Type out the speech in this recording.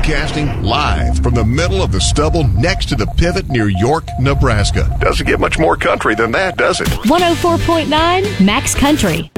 Broadcasting live from the middle of the stubble next to the pivot near York, Nebraska. Doesn't get much more country than that, does it? 104.9 Max Country.